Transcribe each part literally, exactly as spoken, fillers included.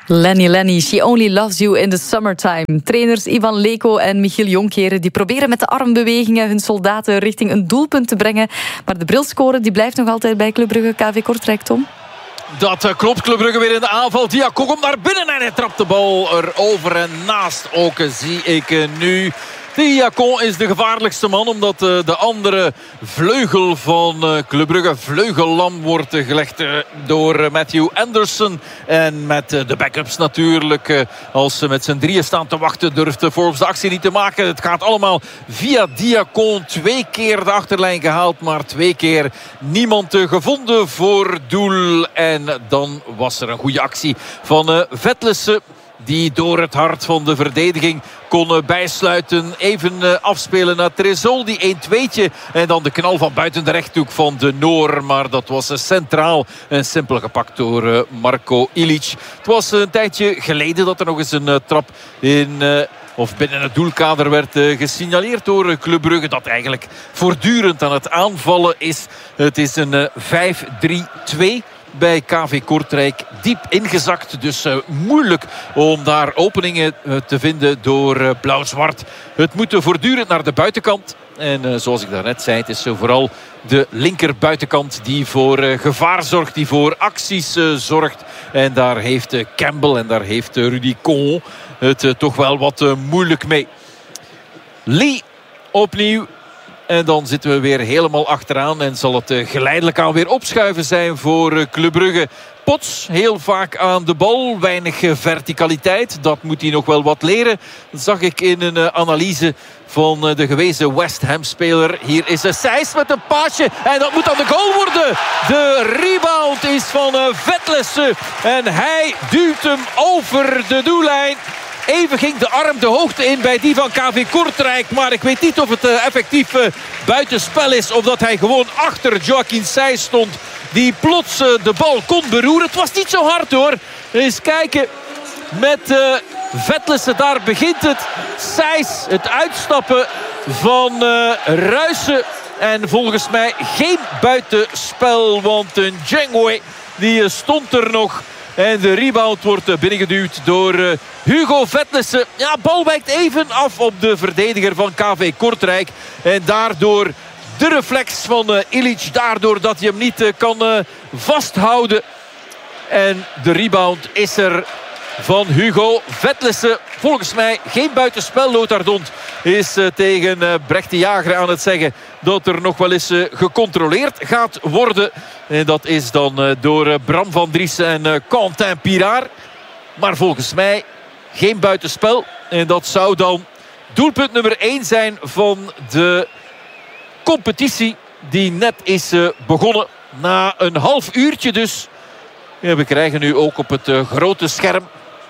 Lenny Lenny, She Only Loves You in the Summertime. Trainers Ivan Leko en Michiel Jonkeren die proberen met de armbewegingen hun soldaten richting een doelpunt te brengen. Maar de brilscore die blijft nog altijd bij Club Brugge, K V Kortrijk, Tom. Dat uh, klopt, Club Brugge weer in de aanval. Diakon komt naar binnen en hij trapt de bal erover en naast ook zie ik uh, nu... Diakon is de gevaarlijkste man, omdat uh, de andere vleugel van uh, Club Brugge, vleugellam, wordt uh, gelegd uh, door uh, Matthew Anderson. En met uh, de backups natuurlijk. Uh, als ze met z'n drieën staan te wachten, durft uh, Forbes de actie niet te maken. Het gaat allemaal via Diakon. Twee keer de achterlijn gehaald, maar twee keer niemand uh, gevonden voor doel. En dan was er een goede actie van uh, Vetlessen, die door het hart van de verdediging kon bijsluiten. Even afspelen naar Trezol, die een-tweetje. En dan de knal van buiten de rechthoek van de Noor. Maar dat was centraal en simpel gepakt door Marko Ilić. Het was een tijdje geleden dat er nog eens een trap in... of binnen het doelkader werd uh, gesignaleerd door Club Brugge, dat eigenlijk voortdurend aan het aanvallen is. Het is een uh, vijf drie twee bij K V Kortrijk, diep ingezakt. Dus uh, moeilijk om daar openingen uh, te vinden door uh, blauw-zwart. Het moet uh, voortdurend naar de buitenkant. En uh, zoals ik daarnet zei, het is uh, vooral de linker buitenkant die voor uh, gevaar zorgt, die voor acties uh, zorgt. En daar heeft uh, Campbell en daar heeft uh, Rudy Con het uh, toch wel wat uh, moeilijk mee. Lee opnieuw. En dan zitten we weer helemaal achteraan. En zal het uh, geleidelijk aan weer opschuiven zijn voor uh, Club Brugge. Potts heel vaak aan de bal. Weinig uh, verticaliteit. Dat moet hij nog wel wat leren. Dat zag ik in een uh, analyse van uh, de gewezen West Ham-speler. Hier is uh, Sijs met een paasje. En dat moet dan de goal worden. De rebound is van uh, Vetlessen. En hij duwt hem over de doellijn. Even ging de arm de hoogte in bij die van K V Kortrijk. Maar ik weet niet of het uh, effectief uh, buitenspel is. Of dat hij gewoon achter Joaquin Sijs stond. Die plots uh, de bal kon beroeren. Het was niet zo hard hoor. Eens kijken. Met uh, Vetlessen, daar begint het. Sijs, het uitstappen van uh, Ruijsen. En volgens mij geen buitenspel. Want een Jengwe die uh, stond er nog. En de rebound wordt binnengeduwd door uh, Hugo Vetlessen. Ja, bal wijkt even af op de verdediger van K V Kortrijk. En daardoor de reflex van uh, Ilić. Daardoor dat hij hem niet uh, kan uh, vasthouden. En de rebound is er van Hugo Vetlessen. Volgens mij geen buitenspel. Lotardont is uh, tegen uh, Brecht de Jager aan het zeggen dat er nog wel eens uh, gecontroleerd gaat worden. En dat is dan uh, door uh, Bram van Driessen en uh, Quentin Pirard. Maar volgens mij geen buitenspel. En dat zou dan doelpunt nummer één zijn van de competitie die net is uh, begonnen. Na een half uurtje dus. Ja, we krijgen nu ook op het uh, grote scherm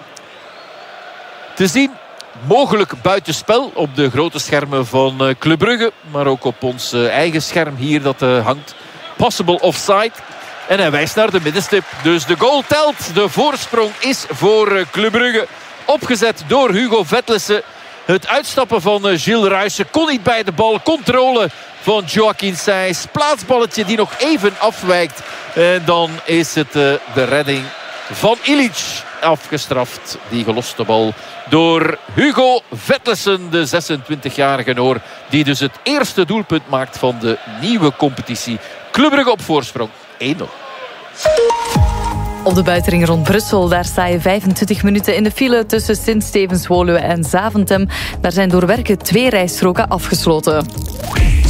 te zien. Mogelijk buitenspel op de grote schermen van uh, Club Brugge. Maar ook op ons uh, eigen scherm hier dat uh, hangt. Possible offside. En hij wijst naar de middenstip. Dus de goal telt. De voorsprong is voor uh, Club Brugge. Opgezet door Hugo Vetlessen. Het uitstappen van uh, Gilles Ruijsen kon niet bij de bal. Controle van Joaquin Sijs. Plaatsballetje die nog even afwijkt. En dan is het uh, de redding van Ilić. Afgestraft, die geloste bal door Hugo Vetlessen, de zesentwintigjarige Noor, die dus het eerste doelpunt maakt van de nieuwe competitie. Club Brugge op voorsprong één nul. Op de buitenring rond Brussel, daar sta je vijfentwintig minuten in de file tussen Sint-Stevens-Woluwe en Zaventem. Daar zijn door werken twee rijstroken afgesloten.